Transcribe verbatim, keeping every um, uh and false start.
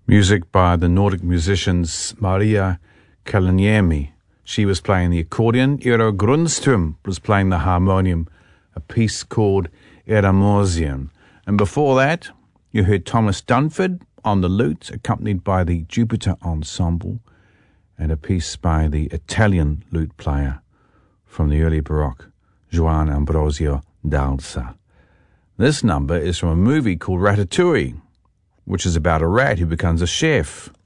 Music by the Nordic musicians Maria Kalaniemi. She was playing the accordion. Eero Grundström was playing the harmonium, a piece called Eramorsian. And before that, you heard Thomas Dunford on the lute, accompanied by the Jupiter Ensemble, and a piece by the Italian lute player from the early Baroque, Juan Ambrosio d'Alsa. This number is from a movie called Ratatouille, which is about a rat who becomes a chef.